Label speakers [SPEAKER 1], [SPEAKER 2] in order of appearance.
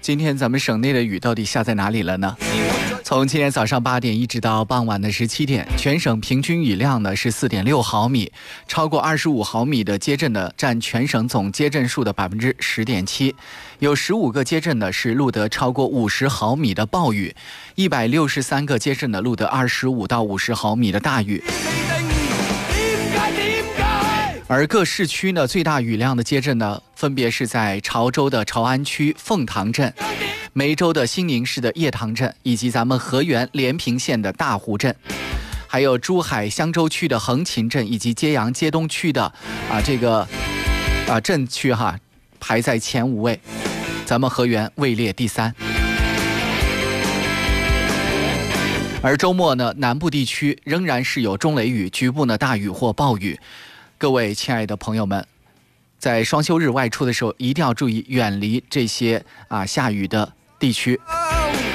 [SPEAKER 1] 今天咱们省内的雨到底下在哪里了呢？从今天早上8点一直到傍晚的17点，全省平均雨量呢是4.6毫米，超过25毫米的街镇呢占全省总街镇数的10.7%，有15个街镇呢是录得超过50毫米的暴雨，163个街镇呢录得25到50毫米的大雨。而各市区呢最大雨量的街镇呢，分别是在潮州的潮安区凤塘镇、梅州的兴宁市的叶塘镇，以及咱们河源连平县的大湖镇，还有珠海香洲区的横琴镇，以及揭阳街东区的镇区排在前5位，咱们河源位列第3。而周末呢，南部地区仍然是有中雷雨，局部呢大雨或暴雨。各位亲爱的朋友们，在双休日外出的时候，一定要注意远离这些下雨的地区。